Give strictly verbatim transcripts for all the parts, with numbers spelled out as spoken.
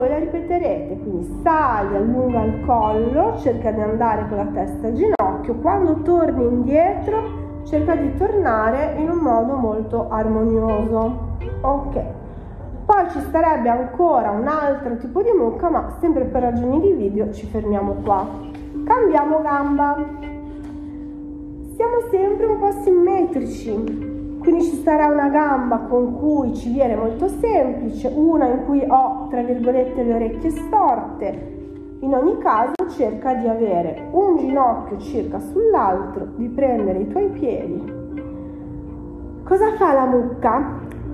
la ripeterete, quindi sali, allunga il collo, cerca di andare con la testa a ginocchio, quando torni indietro cerca di tornare in un modo molto armonioso. Ok, poi ci starebbe ancora un altro tipo di mucca, ma sempre per ragioni di video ci fermiamo qua. Cambiamo gamba, siamo sempre un po' simmetrici. Quindi ci sarà una gamba con cui ci viene molto semplice, una in cui ho, tra virgolette, le orecchie storte. In ogni caso cerca di avere un ginocchio circa sull'altro, di prendere i tuoi piedi. Cosa fa la mucca?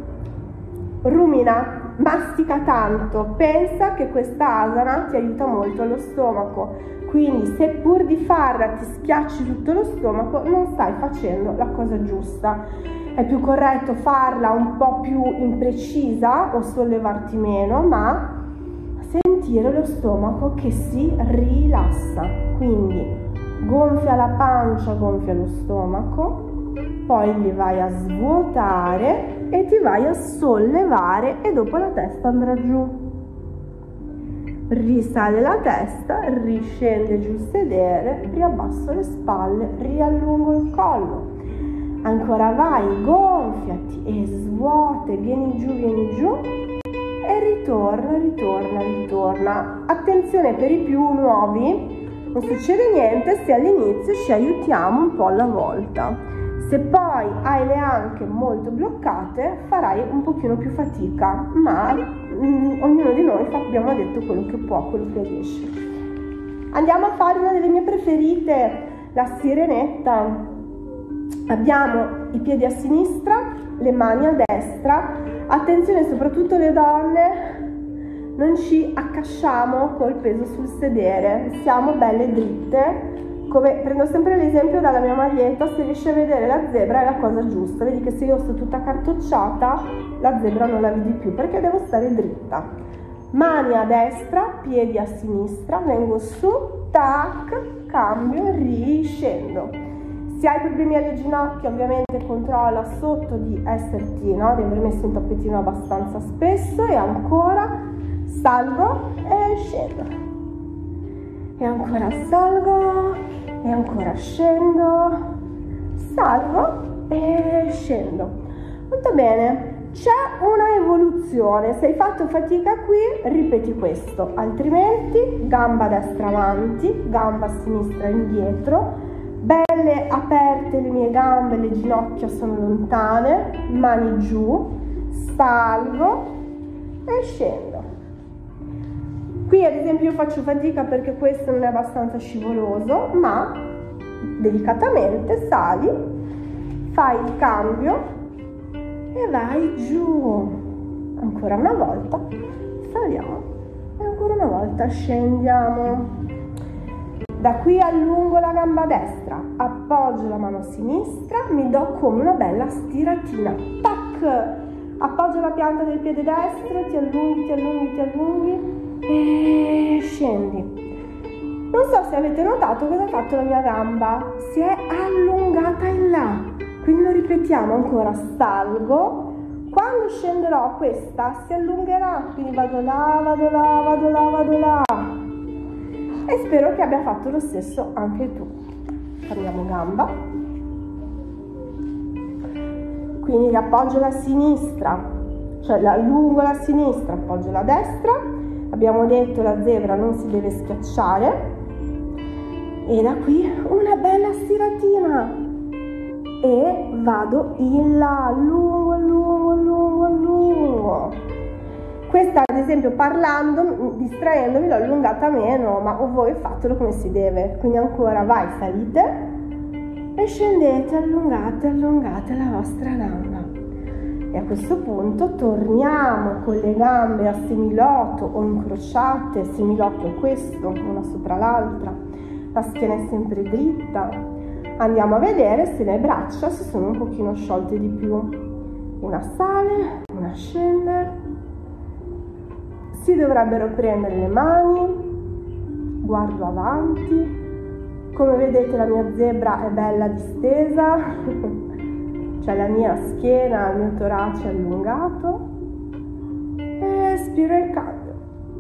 Rumina, mastica tanto, pensa che questa asana ti aiuta molto allo stomaco. Quindi se pur di farla ti schiacci tutto lo stomaco, non stai facendo la cosa giusta. È più corretto farla un po' più imprecisa o sollevarti meno, ma sentire lo stomaco che si rilassa. Quindi gonfia la pancia, gonfia lo stomaco, poi li vai a svuotare e ti vai a sollevare e dopo la testa andrà giù. Risale la testa, riscende giù il sedere, riabbasso le spalle, riallungo il collo. Ancora vai, gonfiati e svuota, vieni giù, vieni giù e ritorna, ritorna, ritorna. Attenzione per i più nuovi, non succede niente se all'inizio ci aiutiamo un po' alla volta. Se poi hai le anche molto bloccate farai un pochino più fatica, ma mh, ognuno di noi fa, abbiamo detto, quello che può, quello che riesce. Andiamo a fare una delle mie preferite, la sirenetta. Abbiamo i piedi a sinistra, le mani a destra. Attenzione, soprattutto le donne, non ci accasciamo col peso sul sedere, siamo belle dritte. Come prendo sempre l'esempio dalla mia maglietta, se riesci a vedere la zebra è la cosa giusta. Vedi che se io sto tutta cartocciata, la zebra non la vedi più perché devo stare dritta. Mani a destra, piedi a sinistra, vengo su, tac, cambio, riscendo. Se hai problemi alle ginocchia, ovviamente controlla sotto di esserti, no? Di aver messo un tappetino abbastanza spesso. E ancora salgo e scendo. E ancora salgo e ancora scendo. Salgo e scendo. Molto bene. C'è una evoluzione. Se hai fatto fatica qui, ripeti questo. Altrimenti gamba destra avanti, gamba sinistra indietro. Belle aperte le mie gambe, le ginocchia sono lontane, mani giù, salgo e scendo. Qui ad esempio io faccio fatica perché questo non è abbastanza scivoloso, ma delicatamente sali, fai il cambio e vai giù. Ancora una volta, saliamo e ancora una volta scendiamo. Da qui allungo la gamba destra, appoggio la mano sinistra, mi do come una bella stiratina. Tac! Appoggio la pianta del piede destro, ti allunghi, ti allunghi, ti allunghi e scendi. Non so se avete notato cosa ha fatto la mia gamba, si è allungata in là. Quindi lo ripetiamo ancora, salgo. Quando scenderò questa si allungherà, quindi vado là, vado là, vado là, vado là. E spero che abbia fatto lo stesso anche tu. Cambiamo gamba. Quindi appoggio la sinistra, cioè allungo la sinistra, appoggio la destra. Abbiamo detto la zebra non si deve schiacciare. E da qui una bella stiratina. E vado in là, allungo, allungo, allungo, allungo. Questa ad esempio parlando, distraendomi, l'ho allungata meno, ma voi fatelo come si deve. Quindi ancora vai, salite e scendete, allungate, allungate la vostra gamba. E a questo punto torniamo con le gambe a semiloto o incrociate. Semiloto è questo, una sopra l'altra. La schiena è sempre dritta. Andiamo a vedere se le braccia si sono un pochino sciolte di più. Una sale, una scende. Si dovrebbero prendere le mani, guardo avanti, come vedete la mia zebra è bella distesa, cioè la mia schiena, il mio torace è allungato, e espiro e cambio.